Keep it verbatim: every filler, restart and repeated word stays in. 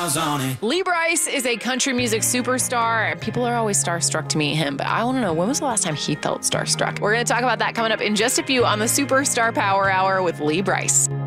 miles on it. Lee Brice is a country music superstar, and people are always starstruck to meet him, but I want to know, when was the last time he felt starstruck? We're going to talk about that coming up in just a few on the Superstar Power Hour with Lee Brice.